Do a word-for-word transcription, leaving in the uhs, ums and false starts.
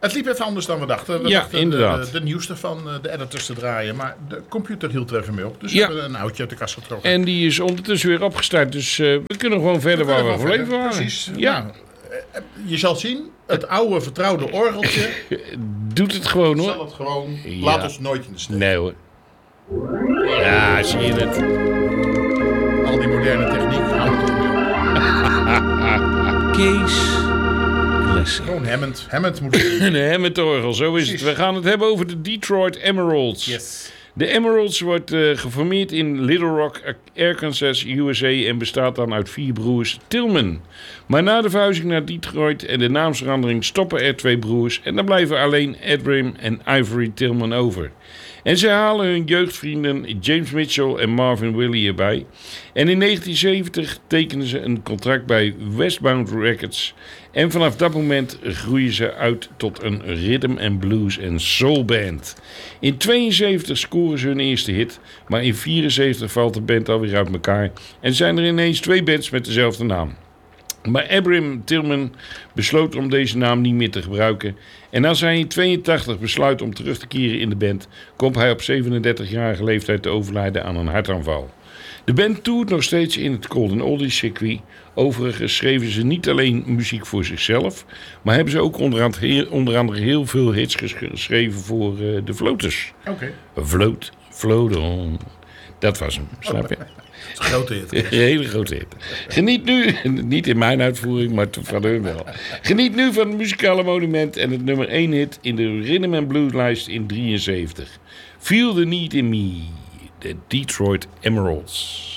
Het liep even anders dan we dachten. We Ja, dachten inderdaad. de, de nieuwste van de editors te draaien. Maar de computer hield er even mee op. Dus Ja. we hebben een oudje uit de kast getrokken. En die is ondertussen weer opgestart. Dus uh, we kunnen gewoon verder waar we kunnen gebleven verder. waren. Precies. Ja. Nou, je zal zien, het oude vertrouwde orgeltje Doet het gewoon hoor. zal het gewoon. Ja. Laat ons nooit in de steek. Nee hoor. Ja, zie je het. Al die moderne techniek houden het toch mee. Kees Blessing. Gewoon Hammond. Hammond moet het doen. Een Hammond-orgel, zo is het. Precies. We gaan het hebben over de Detroit Emeralds. Yes. De Emeralds wordt uh, geformeerd in Little Rock, Arkansas, U S A en bestaat dan uit vier broers Tillman. Maar na de verhuizing naar Detroit en de naamsverandering stoppen er twee broers en dan blijven alleen Edrim en Ivory Tillman over. En ze halen hun jeugdvrienden James Mitchell en Marvin Willey erbij. En in negentien zeventig tekenen ze een contract bij Westbound Records. En vanaf dat moment groeien ze uit tot een rhythm and blues en soul band. In tweeënzeventig scoren ze hun eerste hit, maar in vierenzeventig valt de band alweer uit elkaar en zijn er ineens twee bands met dezelfde naam. Maar Abram Tillman besloot om deze naam niet meer te gebruiken. En als hij in tweeëntachtig besluit om terug te keren in de band, komt hij op zevenendertigjarige leeftijd te overlijden aan een hartaanval. De band toert nog steeds in het Golden Oldies circuit. Overigens schreven ze niet alleen muziek voor zichzelf, maar hebben ze ook onder andere heel, onder andere heel veel hits geschreven voor uh, de Floaters. Oké. Float, float on. Dat was hem, snap je? Dat is een grote hit. Een hele grote hit. Geniet nu, niet in mijn uitvoering, maar van hun wel. Geniet nu van het muzikale monument en het nummer één hit in de Rhythm and Blues lijst in drieënzeventig. Feel the Need in Me, de Detroit Emeralds.